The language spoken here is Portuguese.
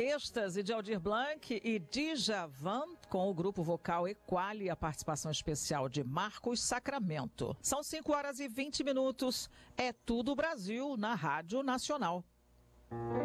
Êxtase de Aldir Blanc e Djavan com o grupo vocal Equali, a participação especial de Marcos Sacramento. São 5h20. É Tudo Brasil na Rádio Nacional.